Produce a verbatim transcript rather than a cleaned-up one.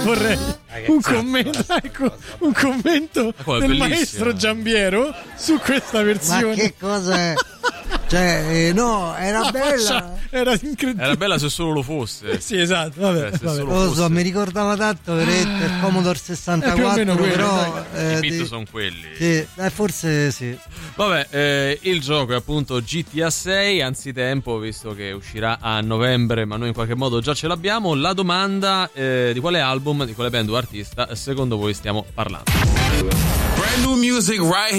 vorrei un commento, ecco, un commento come, del bellissimo. maestro Giambiero su questa versione. Ma che cosa è? Cioè, eh, no, era La bella. faccia era incredibile. Era bella se solo lo fosse. Sì, esatto, vabbè, Eh, se vabbè. solo Non lo so, fosse. mi ricordava tanto veramente il Commodore È più o sessantaquattro, meno quello, però I eh, beat di- sono quelli. sì, eh, forse sì. Vabbè, eh, il gioco è appunto G T A sei, anzitempo, visto che uscirà a novembre, ma noi in qualche modo già ce l'abbiamo. La domanda eh, di quale album, di quale band o artista secondo voi stiamo parlando? Brand new music right